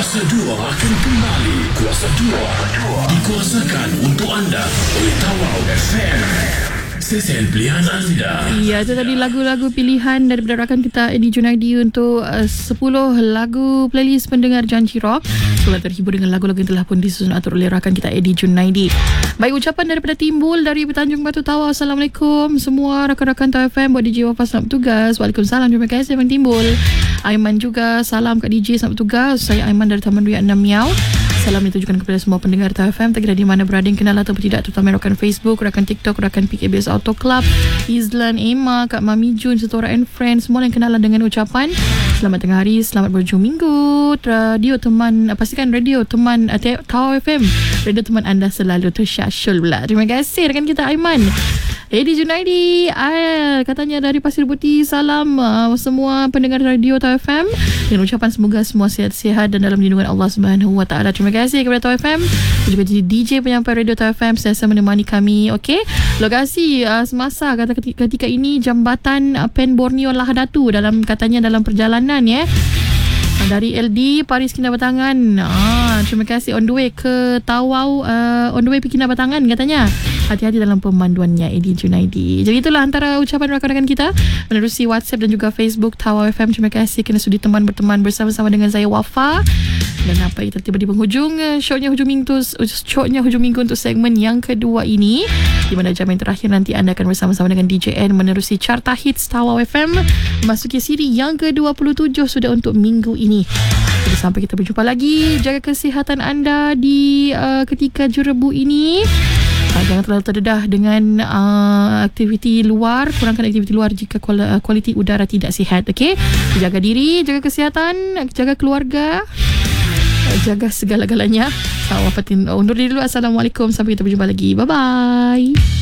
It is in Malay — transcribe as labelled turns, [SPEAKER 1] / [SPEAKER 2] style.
[SPEAKER 1] Kuasa 2 akan kembali. Kuasa 2 dikuasakan untuk anda oleh Tawau FM. Sesen pilihan anda.
[SPEAKER 2] Ya, itu tadi lagu-lagu pilihan daripada rakan kita Eddie Junaidi untuk 10 lagu playlist pendengar Janji Rock. Semoga terhibur dengan lagu-lagu yang telah pun disusun atur oleh rakan kita Eddie Junaidi. Baik, ucapan daripada Timbul dari Tanjung Batu Tawau. Assalamualaikum semua rakan-rakan Tawau FM. Buat DJ Wafah, selamat bertugas. Waalaikumsalam, terima kasih Abang Timbul. Aiman juga, salam kat DJ, selamat bertugas. Saya Aiman dari Taman Ria 6 Miau. Salam ditujukan kepada semua pendengar Tawau FM, tak kira di mana berada, yang kenal ataupun tidak, terutama rakan Facebook, rakan TikTok, rakan PKBS Auto Club, Izlan, Emma, Kak Mami Jun, Setora and Friends, semua yang kenalan dengan ucapan selamat tengah hari, selamat berhujung minggu. Radio teman, pastikan radio teman Tawau FM, radio teman anda selalu tersyasyul pula. Terima kasih rakan kita Aiman. Eddie Junaidi katanya dari Pasir Putih, salam semua pendengar radio Tawau FM dengan ucapan semoga semua sihat-sihat dan dalam lindungan Allah Subhanahu Wa Taala. Terima kasih kepada Tawau FM, juga DJ penyampai radio Tawau FM sentiasa menemani kami. Okey, lokasi semasa ketika ini Jambatan Pen Borneo Lahadatu katanya dalam perjalanan dari LD Paris Kinabatangan. Terima kasih, on the way ke Tawau, on the way pergi Kinabatangan katanya. Hati-hati dalam pemanduannya Eddie Junaidi. Jadi itulah antara ucapan rakan-rakan kita menerusi WhatsApp dan juga Facebook Tawau FM. Terima kasih kerana sudi berteman bersama-sama dengan saya Wafa. Dan apa kita tiba di penghujung shownya hujung minggu untuk segmen yang kedua ini, di mana jam yang terakhir nanti anda akan bersama-sama dengan DJN menerusi Carta Hits Tawau FM memasuki siri yang ke-27 sudah untuk minggu ini. Jadi sampai kita berjumpa lagi, jaga kesihatan anda di ketika jurebu ini. Jangan terlalu terdedah dengan aktiviti luar. Kurangkan aktiviti luar jika kualiti udara tidak sihat. Okey, jaga diri, jaga kesihatan, jaga keluarga, jaga segala-galanya. Undur diri dulu. Assalamualaikum, sampai kita berjumpa lagi. Bye bye.